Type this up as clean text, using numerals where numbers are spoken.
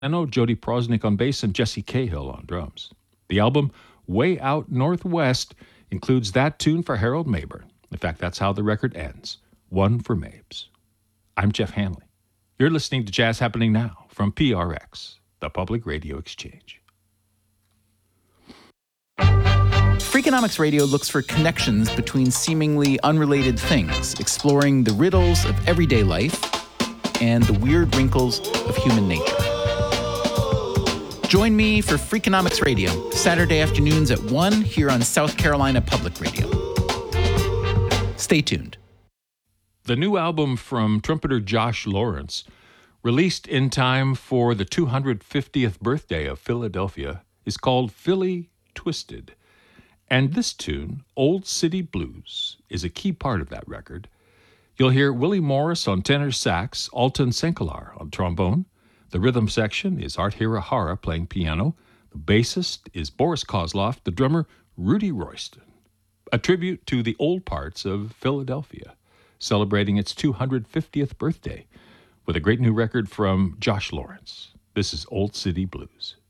Jody Prosnick on bass, and Jesse Cahill on drums. The album, Way Out Northwest, includes that tune for Harold Mabern. In fact, that's how the record ends. One for Mabes. I'm Jeff Hanley. You're listening to Jazz Happening Now from PRX, the Public Radio Exchange. Freakonomics Radio looks for connections between seemingly unrelated things, exploring the riddles of everyday life and the weird wrinkles of human nature. Join me for Freakonomics Radio, Saturday afternoons at 1 here on South Carolina Public Radio. Stay tuned. The new album from trumpeter Josh Lawrence, released in time for the 250th birthday of Philadelphia, is called Philly Twisted. And this tune, Old City Blues, is a key part of that record. You'll hear Willie Morris on tenor sax, Alton Senkelar on trombone. The rhythm section is Art Hirahara playing piano. The bassist is Boris Kozloff, the drummer Rudy Royston. A tribute to the old parts of Philadelphia, celebrating its 250th birthday with a great new record from Josh Lawrence. This is Old City Blues.